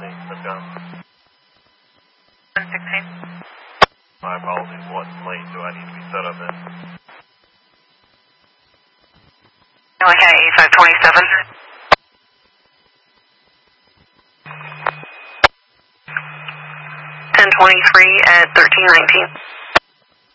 lane, step down. 116. My apologies, what lane do I need to be set up in? Okay, 8527. 1023 at 1319.